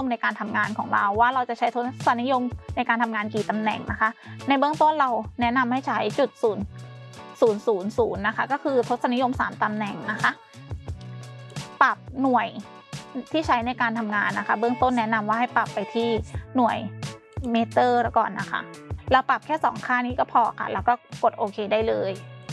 ในการทำงานของเราว่าเราจะใช้ทศนิยมในการทำงานกี่ตำแหน่งนะคะในเบื้องต้นเราแนะนำให้ใช้จุด0.000นะคะก็คือทศนิยม3ตำแหน่งนะคะปรับหน่วยที่ใช้ในการทำงานนะคะเบื้องต้นแนะนำว่าให้ปรับไปที่หน่วยเมตรก่อนนะคะเราปรับแค่2ค่านี้ก็พอค่ะแล้วก็กดโอเคได้เลย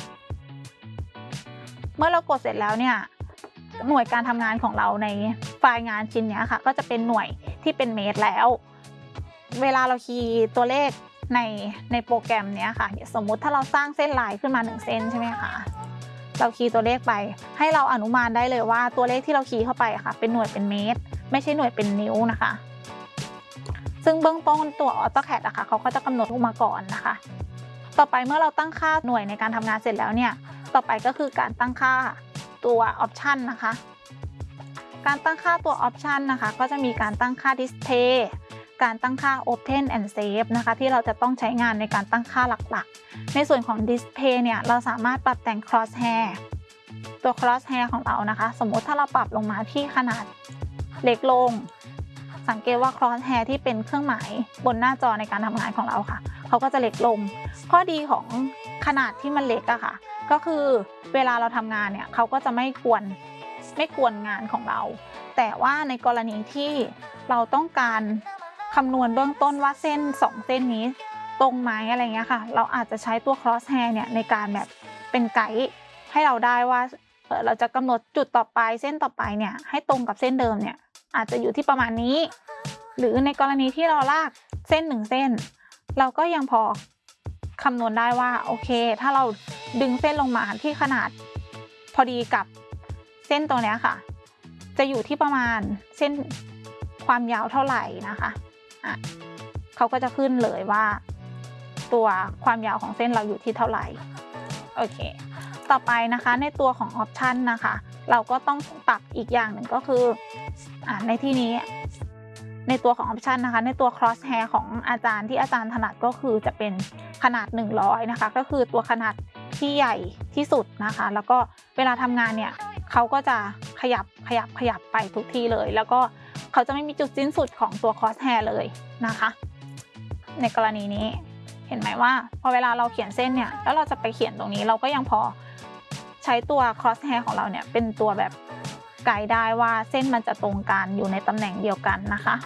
เมื่อเรากดเสร็จแล้วเนี่ยหน่วยการทำงานของเราในไฟล์งานชิ้นนี้ค่ะก็จะเป็นหน่วยที่เป็นเมตรแล้วเวลาเราคีย์ตัวเลขในโปรแกรมนี้ค่ะสมมุติถ้าเราสร้างเส้นลายขึ้นมา1เส้นใช่ไหมคะเราคีย์ตัวเลขไปให้เราอนุมานได้เลยว่าตัวเลขที่เราคีย์เข้าไปค่ะเป็นหน่วยเป็นเมตรไม่ใช่หน่วยเป็นนิ้วนะคะซึ่งเบื้องต้นตัว AutoCAD อะค่ะเขาก็จะกำหนดมาก่อนนะคะต่อไปเมื่อเราตั้งค่าหน่วยในการทำงานเสร็จแล้วเนี่ยต่อไปก็คือการตั้งค่าตัว Option นะคะการตั้งค่าตัว Option นะคะก็จะมีการตั้งค่า Display การตั้งค่า Open and Save นะคะที่เราจะต้องใช้งานในการตั้งค่าหลักๆในส่วนของ Display เนี่ยเราสามารถปรับแต่ง Crosshair ตัว Crosshair ของเรานะคะสมมติถ้าเราปรับลงมาที่ขนาดเล็กลงสังเกตว่า Crosshair ที่เป็นเครื่องหมายบนหน้าจอในการทำงานของเราค่ะเขาก็จะเล็กลงข้อดีของขนาดที่มันเล็กอะค่ะก็คือเวลาเราทำงานเนี่ยเขาก็จะไม่กวนงานของเราแต่ว่าในกรณีที่เราต้องการคำนวณเบื้องต้นว่าเส้น2เส้นนี้ตรงไหมอะไรเงี้ยค่ะเราอาจจะใช้ตัว crosshair เนี่ยในการแบบเป็นไกด์ให้เราได้ว่าเราจะกำหนดจุดต่อไปเส้นต่อไปเนี่ยให้ตรงกับเส้นเดิมเนี่ยอาจจะอยู่ที่ประมาณนี้หรือในกรณีที่เราลากเส้น1เส้นเราก็ยังพอคำนวณได้ว่าโอเคถ้าเราดึงเส้นลงมาที่ขนาดพอดีกับเส้นตัวนี้ค่ะจะอยู่ที่ประมาณเส้นความยาวเท่าไหร่นะคะเขาก็จะขึ้นเลยว่าตัวความยาวของเส้นเราอยู่ที่เท่าไหร่โอเคต่อไปนะคะในตัวของ Option นะคะเราก็ต้องปรับอีกอย่างหนึ่งก็คือในที่นี้ในตัวของ Option นะคะในตัว Crosshair ของอาจารย์ที่อาจารย์ถนัดก็คือจะเป็นขนาด100นะคะก็คือตัวขนาดที่ใหญ่ที่สุดนะคะแล้วก็เวลาทำงานเนี่ยเขาก็จะขยับไปทุกที่เลยแล้วก็เขาจะไม่มีจุดสิ้นสุดของตัว Crosshair เลยนะคะในกรณีนี้เห็นไหมว่าพอเวลาเราเขียนเส้นเนี่ยแล้วเราจะไปเขียนตรงนี้เราก็ยังพอใช้ตัว Crosshair ของเราเนี่ยเป็นตัวแบบไกด์ได้ว่าเส้นมันจะตรงกันอยู่ในตำแหน่งเดียวกันนะคะ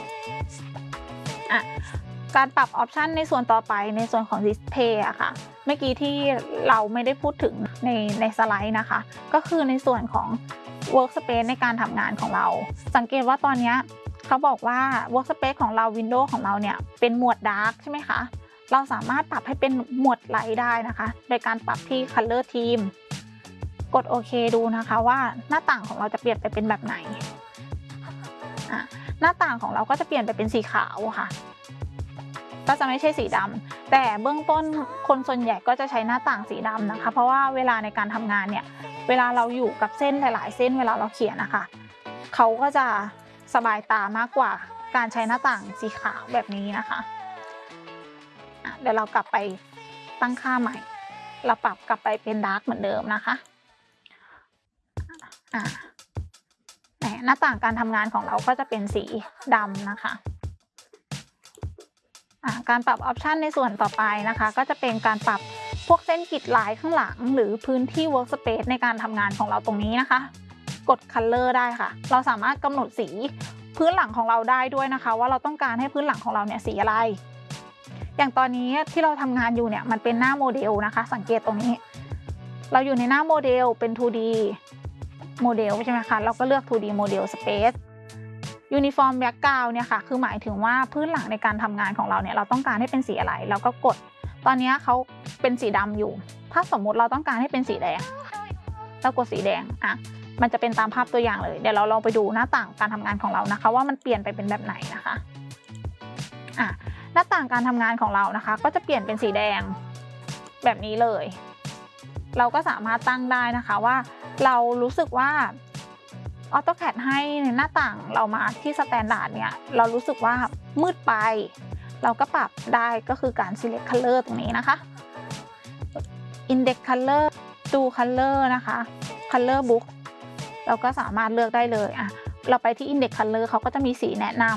การปรับออปชันในส่วนต่อไปในส่วนของ Display อะค่ะเมื่อกี้ที่เราไม่ได้พูดถึงในสไลด์นะคะก็คือในส่วนของ Workspace ในการทำงานของเราสังเกตว่าตอนนี้เขาบอกว่า Workspace ของเรา Windows ของเราเนี่ยเป็นหมวด Dark ใช่ไหมคะเราสามารถปรับให้เป็นหมวด Light ได้นะคะโดยการปรับที่ Color Theme กดโอเคดูนะคะว่าหน้าต่างของเราจะเปลี่ยนไปเป็นแบบไหนหน้าต่างของเราก็จะเปลี่ยนไปเป็นสีขาวค่ะก็จะไม่ใช่สีดำแต่เบื้องต้นคนส่วนใหญ่ก็จะใช้หน้าต่างสีดำนะคะเพราะว่าเวลาในการทำงานเนี่ยเวลาเราอยู่กับเส้นหลายๆเส้นเวลาเราเขียนนะคะเขาก็จะสบายตามากกว่าการใช้หน้าต่างสีขาวแบบนี้นะคะเดี๋ยวเรากลับไปตั้งค่าใหม่เราปรับกลับไปเป็นดาร์กเหมือนเดิมนะคะหน้าต่างการทำงานของเราก็จะเป็นสีดำนะคะการปรับออปชันในส่วนต่อไปนะคะก็จะเป็นการปรับพวกเส้นกริดลายข้างหลังหรือพื้นที่ Workspace ในการทำงานของเราตรงนี้นะคะกด Color ได้ค่ะเราสามารถกำหนดสีพื้นหลังของเราได้ด้วยนะคะว่าเราต้องการให้พื้นหลังของเราเนี่ยสีอะไรอย่างตอนนี้ที่เราทำงานอยู่เนี่ยมันเป็นหน้าโมเดลนะคะสังเกตตรงนี้เราอยู่ในหน้าโมเดลเป็น 2D โมเดลใช่ไหมคะเราก็เลือก 2D Model Space Uniform Background เนี่ยค่ะคือหมายถึงว่าพื้นหลังในการทำงานของเราเนี่ยเราต้องการให้เป็นสีอะไรเราก็กดตอนนี้เขาเป็นสีดำอยู่ถ้าสมมุติเราต้องการให้เป็นสีแดงเรากดสีแดงมันจะเป็นตามภาพตัวอย่างเลยเดี๋ยวเราลองไปดูหน้าต่างการทำงานของเรานะคะว่ามันเปลี่ยนไปเป็นแบบไหนนะคะหน้าต่างการทำงานของเรานะคะก็จะเปลี่ยนเป็นสีแดงแบบนี้เลยเราก็สามารถตั้งได้นะคะว่าเรารู้สึกว่าAutoCAD ให้หน้าต่างเรามาที่สแตนดาร์ดเนี่ยเรารู้สึกว่ามืดไปเราก็ปรับได้ก็คือการ select color ตรงนี้นะคะ index color do color นะคะ color book เราก็สามารถเลือกได้เลยเราไปที่ index color เขาก็จะมีสีแนะน